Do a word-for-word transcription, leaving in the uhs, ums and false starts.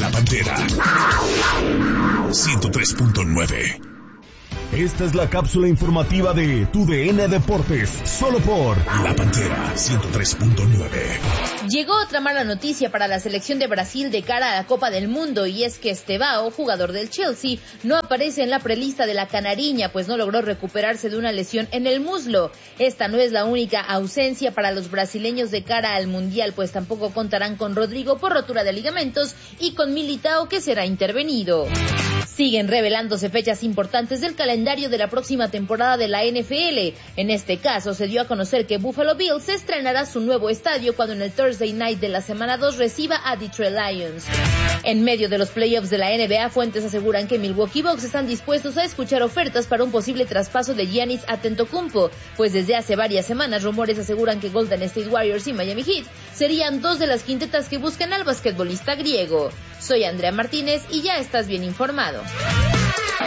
La Pantera ciento tres punto nueve. Esta es la cápsula informativa de Tu D N Deportes, solo por La Pantera ciento tres punto nueve. Llegó otra mala noticia para la selección de Brasil de cara a la Copa del Mundo, y es que Estevao, jugador del Chelsea, no aparece en la prelista de la canariña, pues no logró recuperarse de una lesión en el muslo. Esta no es la única ausencia para los brasileños de cara al Mundial, pues tampoco contarán con Rodrigo por rotura de ligamentos y con Militao, que será intervenido. Siguen revelándose fechas importantes del calendario de la próxima temporada de la N F L. En este caso, se dio a conocer que Buffalo Bills estrenará su nuevo estadio cuando en el Thursday Night de la semana dos reciba a Detroit Lions. En medio de los playoffs de la N B A, fuentes aseguran que Milwaukee Bucks están dispuestos a escuchar ofertas para un posible traspaso de Giannis Antetokounmpo, pues desde hace varias semanas rumores aseguran que Golden State Warriors y Miami Heat serían dos de las quintetas que buscan al basquetbolista griego. Soy Andrea Martínez y ya estás bien informado.